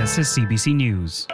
This is CBC News.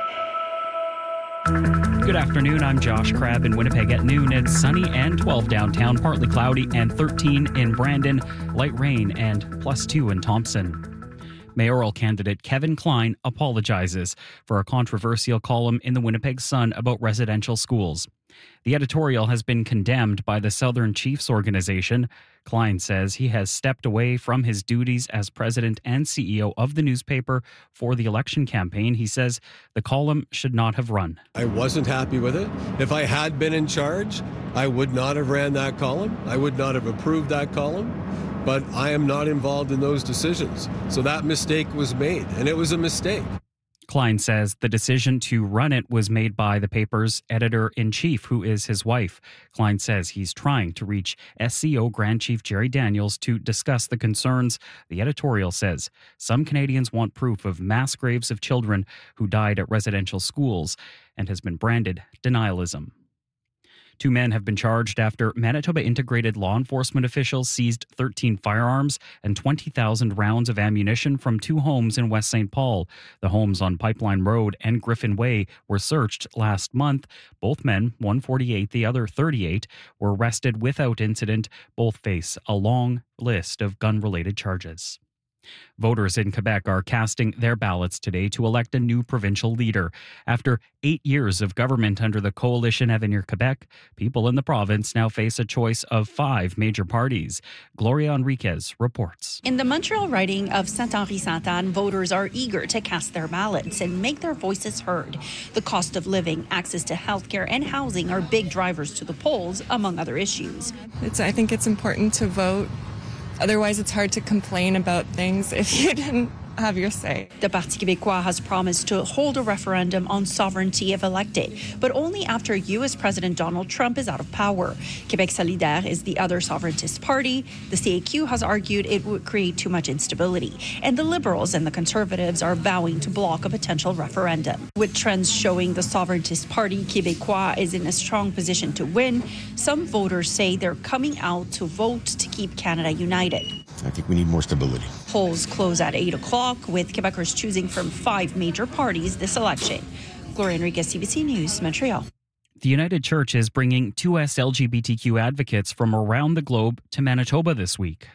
Good afternoon, I'm Josh Crabb in Winnipeg at noon. It's sunny and 12 downtown, partly cloudy, and 13 in Brandon, light rain, and +2 in Thompson. Mayoral candidate Kevin Klein apologizes for a controversial column in the Winnipeg Sun about residential schools. The editorial has been condemned by the Southern Chiefs organization. Klein says he has stepped away from his duties as president and CEO of the newspaper for the election campaign. He says the column should not have run. I wasn't happy with it. If I had been in charge, I would not have ran that column. I would not have approved that column. But I am not involved in those decisions. So that mistake was made, and it was a mistake. Klein says the decision to run it was made by the paper's editor-in-chief, who is his wife. Klein says he's trying to reach SCO Grand Chief Jerry Daniels to discuss the concerns. The editorial says some Canadians want proof of mass graves of children who died at residential schools and has been branded denialism. 2 men have been charged after Manitoba integrated law enforcement officials seized 13 firearms and 20,000 rounds of ammunition from 2 homes in West St. Paul. The homes on Pipeline Road and Griffin Way were searched last month. Both men, one 48, the other 38, were arrested without incident. Both face a long list of gun-related charges. Voters in Quebec are casting their ballots today to elect a new provincial leader. After 8 years of government under the Coalition Avenir Quebec, people in the province now face a choice of 5 major parties. Gloria Enriquez reports. In the Montreal riding of Saint-Henri-Sainte-Anne, voters are eager to cast their ballots and make their voices heard. The cost of living, access to healthcare, and housing are big drivers to the polls, among other issues. I think it's important to vote. Otherwise, it's hard to complain about things if you didn't have your say. The Parti québécois has promised to hold a referendum on sovereignty if elected, but only after U.S. President Donald Trump is out of power. Québec solidaire is the other sovereigntist party. The CAQ has argued it would create too much instability, and the Liberals and the Conservatives are vowing to block a potential referendum. With trends showing the sovereigntist party Québécois is in a strong position to win, some voters say they're coming out to vote to keep Canada united. I think we need more stability. Polls close at 8 o'clock, with Quebecers choosing from 5 major parties this election. Gloria Enriquez, CBC News, Montreal. The United Church is bringing 2S LGBTQ advocates from around the globe to Manitoba this week.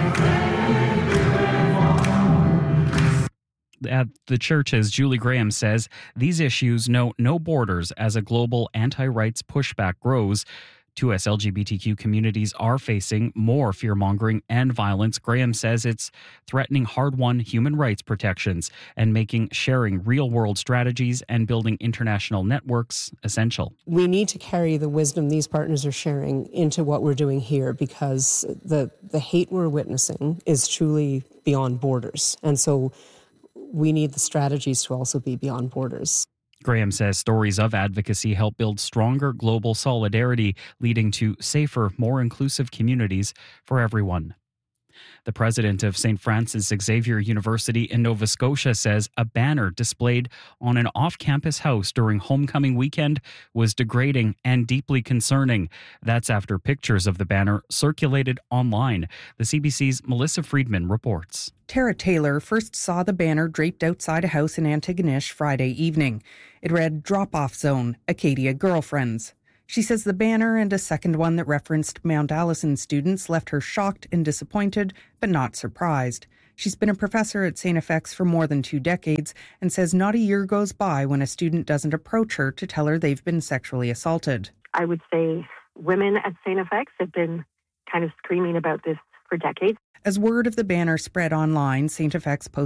At the church's Julie Graham says these issues know no borders as a global anti-rights pushback grows. 2S LGBTQ communities are facing more fear-mongering and violence. Graham says it's threatening hard-won human rights protections and making sharing real-world strategies and building international networks essential. We need to carry the wisdom these partners are sharing into what we're doing here, because the hate we're witnessing is truly beyond borders. And so we need the strategies to also be beyond borders. Graham says stories of advocacy help build stronger global solidarity, leading to safer, more inclusive communities for everyone. The president of St. Francis Xavier University in Nova Scotia says a banner displayed on an off-campus house during homecoming weekend was degrading and deeply concerning. That's after pictures of the banner circulated online. The CBC's Melissa Friedman reports. Tara Taylor first saw the banner draped outside a house in Antigonish Friday evening. It read, "Drop-off Zone, Acadia Girlfriends." She says the banner and a second one that referenced Mount Allison students left her shocked and disappointed, but not surprised. She's been a professor at St. FX for more than 2 decades and says not a year goes by when a student doesn't approach her to tell her they've been sexually assaulted. I would say women at St. FX have been kind of screaming about this for decades. As word of the banner spread online, St. FX posted